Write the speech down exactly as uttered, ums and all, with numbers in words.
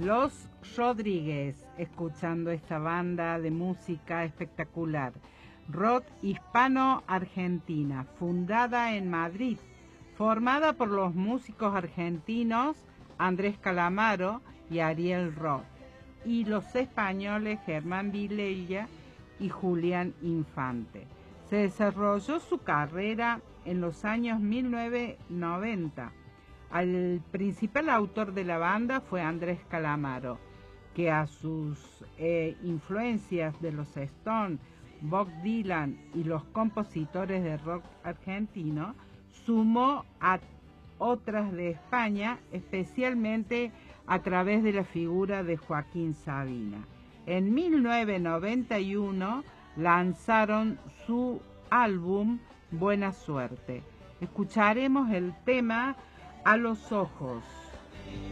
Los Rodríguez, escuchando esta banda de música espectacular. Rock hispano-argentina, fundada en Madrid, formada por los músicos argentinos Andrés Calamaro y Ariel Roth, y los españoles Germán Vilella y Julián Infante. Se desarrolló su carrera en los años mil novecientos noventa. El principal autor de la banda fue Andrés Calamaro, que a sus eh, influencias de los Stones, Bob Dylan y los compositores de rock argentino, sumó a otras de España, especialmente a través de la figura de Joaquín Sabina. En mil novecientos noventa y uno lanzaron su álbum Buena Suerte. Escucharemos el tema A los Ojos.